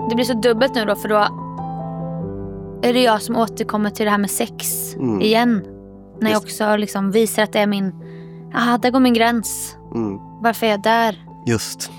Det blir så dubbelt nu då, för då är det jag som återkommer till det här med sex igen. När jag också liksom visar att det är min... där går min gräns. Varför är jag där? Just.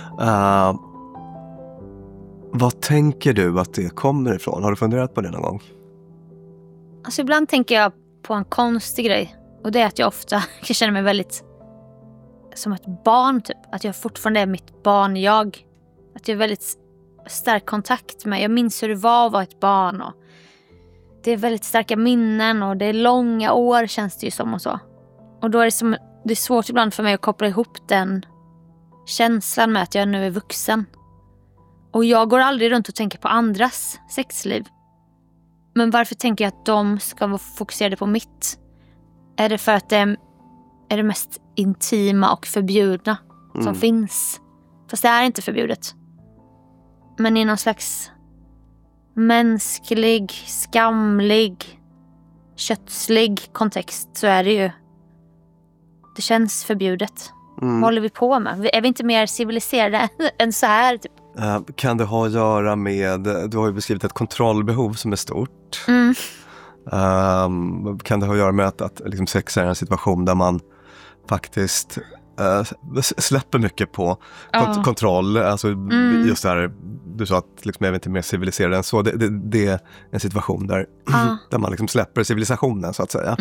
Vad tänker du att det kommer ifrån? Har du funderat på det någon gång? Alltså ibland tänker jag på en konstig grej. Och det är att jag ofta känner mig väldigt som ett barn typ. Att jag fortfarande är mitt barn, jag. Att jag har väldigt stark kontakt med. Jag minns hur det var att vara ett barn. Och det är väldigt starka minnen och det är långa år, känns det ju som och så. Och då är det är svårt ibland för mig att koppla ihop den känslan med att jag nu är vuxen. Och jag går aldrig runt och tänker på andras sexliv. Men varför tänker jag att de ska vara fokuserade på mitt? Är det för att det är det mest intima och förbjudna som finns? Fast det är inte förbjudet. Men i någon slags mänsklig, skamlig, kötslig kontext så är det ju... Det känns förbjudet. Vad håller vi på med? Är vi inte mer civiliserade än så här? Typ? Kan det ha att göra med... Du har ju beskrivit ett kontrollbehov som är stort. Kan det ha att göra med att liksom sex är en situation där man faktiskt släpper mycket på kontroll? Alltså just det här, du sa att liksom är vi inte mer civiliserade än så. Det är en situation där man liksom släpper civilisationen så att säga.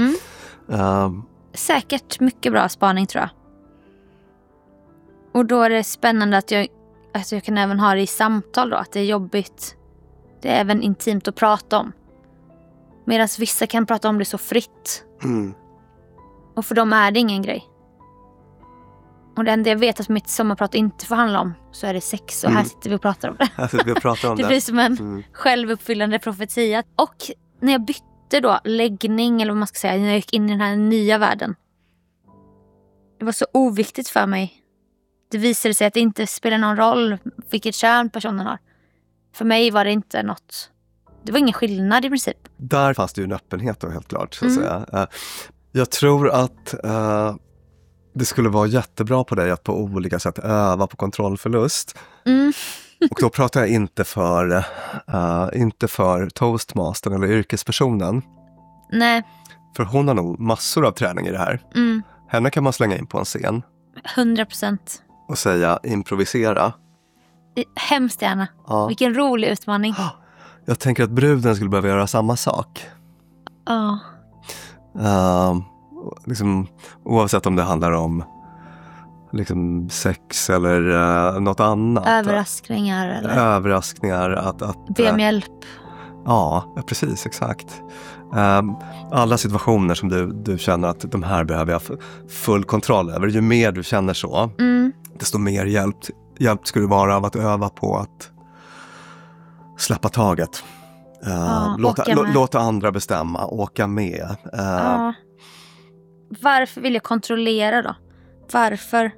Säkert mycket bra spaning tror jag. Och då är det spännande att jag kan även ha det i samtal då. Att det är jobbigt. Det är även intimt att prata om. Medan vissa kan prata om det så fritt. Och för dem är det ingen grej. Och det enda jag vet att mitt sommarprat inte får handla om, så är det sex. Och här sitter vi och pratar om det. Här sitter vi och pratar om det. Det blir som en självuppfyllande profetia. Och när jag bytte då läggning, eller vad man ska säga, när jag gick in i den här nya världen. Det var så oviktigt för mig. Det visade sig att det inte spelar någon roll vilket kön personen har. För mig var det inte något... Det var ingen skillnad i princip. Där fanns det ju en öppenhet då, helt klart. Så att säga. Jag tror att det skulle vara jättebra på dig att på olika sätt öva på kontrollförlust. Och då pratar jag inte för toastmastern eller yrkespersonen. Nej. För hon har nog massor av träning i det här. Henne kan man slänga in på en scen. 100%. Och säga improvisera. Hemskt gärna. Ja. Vilken rolig utmaning. Jag tänker att bruden skulle behöva göra samma sak. Liksom, oavsett om det handlar om liksom sex eller något annat. Överraskningar. Be om hjälp. Ja, precis, exakt. Alla situationer som du känner att de här behöver jag full kontroll över. Ju mer du känner så, desto mer hjälp skulle det vara av att öva på att släppa taget. Låta andra bestämma, åka med. Varför vill jag kontrollera då? Varför?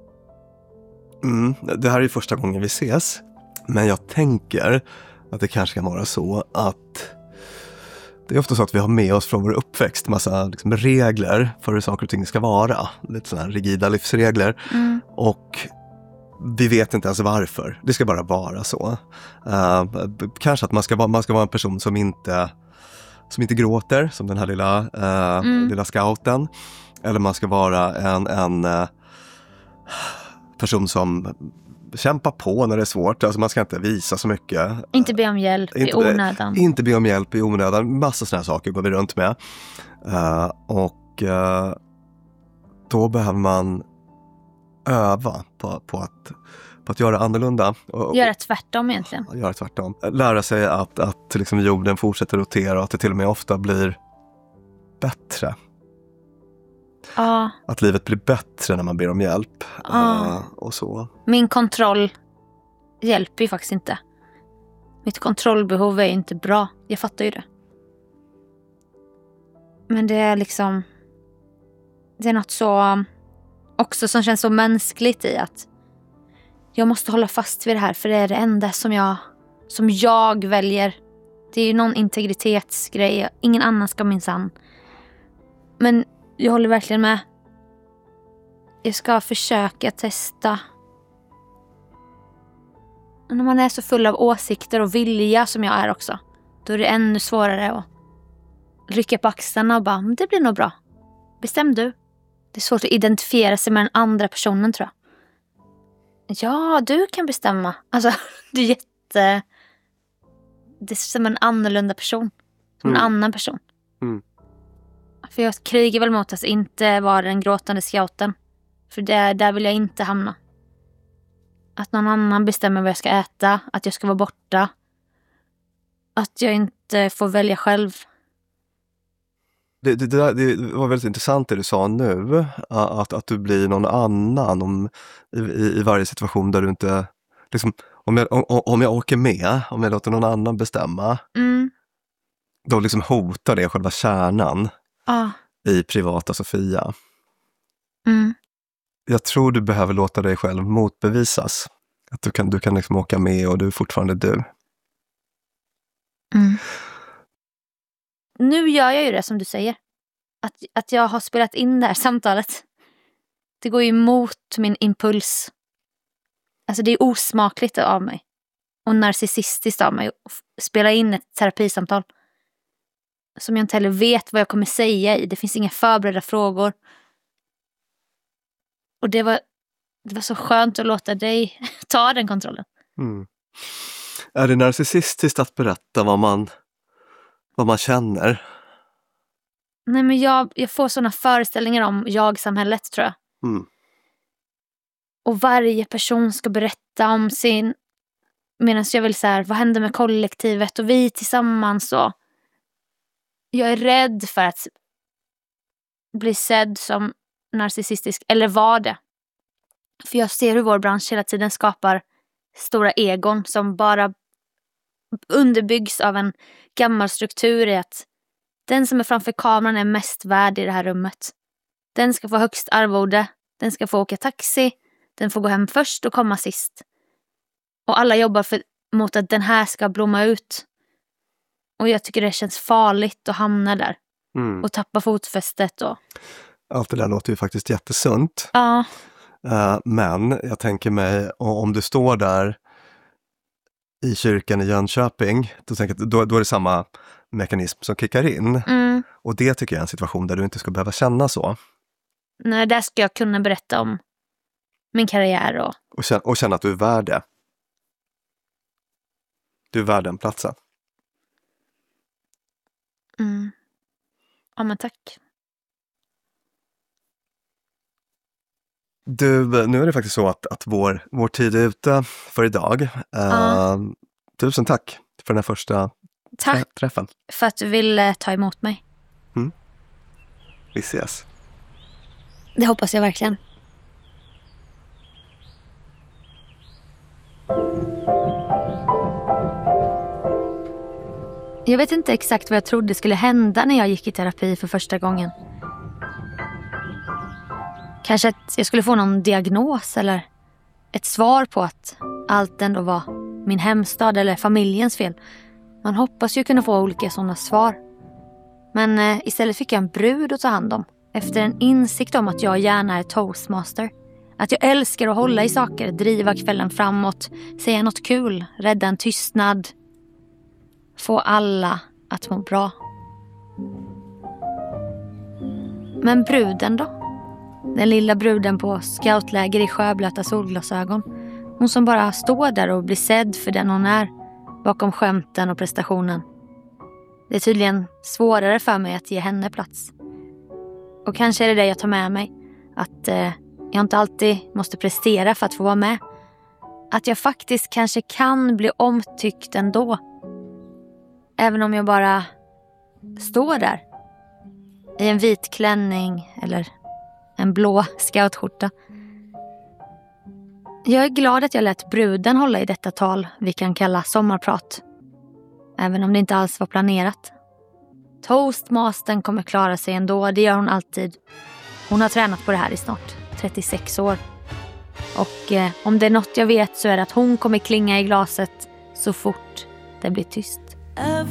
Det här är ju första gången vi ses. Men jag tänker att det kanske kan vara så att det är ofta så att vi har med oss från vår uppväxt massa liksom regler för hur saker och ting ska vara. Lite sådana här rigida livsregler. Och vi vet inte ens varför. Det ska bara vara så. Kanske att man ska vara en person som inte gråter, som den här lilla scouten. Eller man ska vara en person som kämpar på när det är svårt. Alltså man ska inte visa så mycket. Inte be om hjälp i onödan. Inte be om hjälp i onödan. Massa sådana saker går vi runt med. Då behöver man öva på att göra annorlunda. Göra tvärtom egentligen. Göra tvärtom. Lära sig att liksom jorden fortsätter rotera och att det till och med ofta blir bättre. Att livet blir bättre när man ber om hjälp. Och så. Min kontroll hjälper ju faktiskt inte. Mitt kontrollbehov är inte bra. Jag fattar ju det. Men det är liksom... Det är något så... Också som känns så mänskligt i att... Jag måste hålla fast vid det här. För det är det enda som jag väljer. Det är ju någon integritetsgrej. Ingen annan ska minsann. Men jag håller verkligen med. Jag ska försöka testa när man är så full av åsikter och vilja som jag är också, då är det ännu svårare att rycka på axlarna och bara, men det blir nog bra. Bestäm du. Det är svårt att identifiera sig med den andra personen, tror jag. Ja, du kan bestämma. Alltså, det är som en annorlunda person. Som en annan person. Mm. För jag krigar väl mot att inte vara den gråtande scouten. För där vill jag inte hamna. Att någon annan bestämmer vad jag ska äta. Att jag ska vara borta. Att jag inte får välja själv. Det var väldigt intressant det du sa nu. Att du blir någon annan i varje situation där du inte... Liksom, om jag åker med, om jag låter någon annan bestämma, då liksom hotar det själva kärnan i privata Sofia. Jag tror du behöver låta dig själv motbevisas. Att du kan liksom åka med och du är fortfarande du. Nu gör jag ju det som du säger. Att jag har spelat in det här samtalet. Det går ju emot min impuls. Alltså det är osmakligt av mig. Och narcissistiskt av mig att spela in ett terapisamtal. Som jag inte heller vet vad jag kommer säga i. Det finns inga förberedda frågor. Och det var så skönt att låta dig ta den kontrollen. Är det narcissistiskt att berätta vad man känner? Nej, men jag får såna föreställningar om jag-samhället, tror jag. Och varje person ska berätta om sin... Medan jag vill så här, vad händer med kollektivet och vi tillsammans? Och jag är rädd för att bli sedd som narcissistisk, eller var det. För jag ser hur vår bransch hela tiden skapar stora egon som bara underbyggs av en gammal struktur i att den som är framför kameran är mest värd i det här rummet. Den ska få högst arvode, den ska få åka taxi, den får gå hem först och komma sist. Och alla jobbar mot att den här ska blomma ut. Och jag tycker det känns farligt att hamna där. Och tappa fotfästet. Allt det där låter ju faktiskt jättesunt. Ja. Men jag tänker mig, om du står där i kyrkan i Jönköping, då är det samma mekanism som kickar in. Och det tycker jag är en situation där du inte ska behöva känna så. Nej, där ska jag kunna berätta om min karriär. Och känna att du är värd det. Du är värd den platsen. Ja, men tack. Du, nu är det faktiskt så att vår tid är ute för idag. Tusen tack för den här första träffen. För att du ville ta emot mig. Vi ses. Det hoppas jag verkligen. Jag vet inte exakt vad jag trodde skulle hända när jag gick i terapi för första gången. Kanske att jag skulle få någon diagnos eller ett svar på att allt ändå var min hemstad eller familjens fel. Man hoppas ju kunna få olika sådana svar. Men istället fick jag en brud att ta hand om. Efter en insikt om att jag gärna är toastmaster. Att jag älskar att hålla i saker, driva kvällen framåt, säga något kul, rädda en tystnad. Få alla att må bra. Men bruden då? Den lilla bruden på scoutläger i sjöblöta solglasögon. Hon som bara står där och blir sedd för den hon är. Bakom skämten och prestationen. Det är tydligen svårare för mig att ge henne plats. Och kanske är det det jag tar med mig. Att jag inte alltid måste prestera för att få vara med. Att jag faktiskt kanske kan bli omtyckt ändå. Även om jag bara står där. I en vit klänning eller en blå scoutskjorta. Jag är glad att jag lät bruden hålla i detta tal vi kan kalla sommarprat. Även om det inte alls var planerat. Toastmastern kommer klara sig ändå, det gör hon alltid. Hon har tränat på det här i snart 36 år. Och om det är något jag vet så är det att hon kommer klinga i glaset så fort det blir tyst.